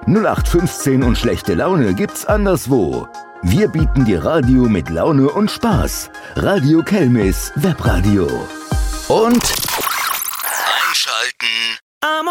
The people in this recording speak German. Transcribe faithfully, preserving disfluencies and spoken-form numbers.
null acht fünfzehn und schlechte Laune gibt's anderswo. Wir bieten dir Radio mit Laune und Spaß. Radio Kelmis Webradio. Und einschalten.